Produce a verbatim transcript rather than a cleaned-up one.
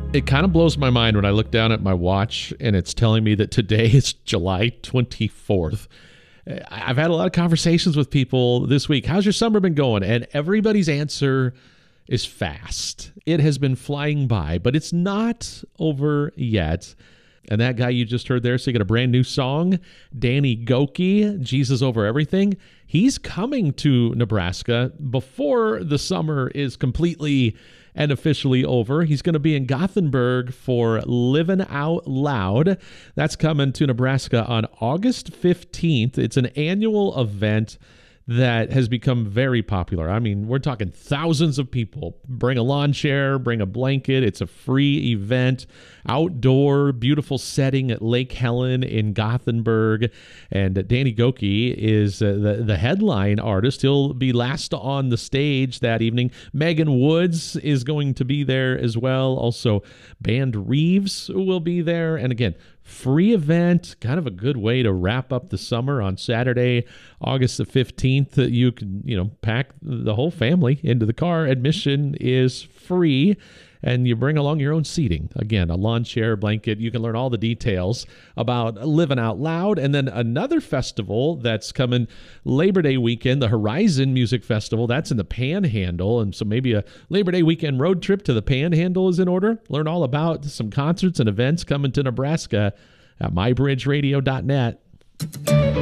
It kind of blows my mind when I look down at my watch and it's telling me that today is July twenty-fourth. I've had a lot of conversations with people this week. How's your summer been going? And everybody's answer is fast. It has been flying by, but it's not over yet. And that guy you just heard there singing a brand new song, Danny Gokey, Jesus Over Everything, he's coming to Nebraska before the summer is completely and officially over. He's going to be in Gothenburg for Living Out Loud. That's coming to Nebraska on August fifteenth. It's an annual event that has become very popular. I mean, we're talking thousands of people. Bring a lawn chair, bring a blanket. It's a free event, outdoor, beautiful setting at Lake Helen in Gothenburg. And Danny Gokey is uh, the, the headline artist. He'll be last on the stage that evening. Megan Woods is going to be there as well. Also, Band Reeves will be there. And again, free event, kind of a good way to wrap up the summer on Saturday, August the fifteenth. You can, you know, pack the whole family into the car. Admission is free, and you bring along your own seating. Again, a lawn chair, blanket. You can learn all the details about Living Out Loud. And then another festival that's coming Labor Day weekend, the Horizon Music Festival. That's in the Panhandle, and so maybe a Labor Day weekend road trip to the Panhandle is in order. Learn all about some concerts and events coming to Nebraska at my bridge radio dot net.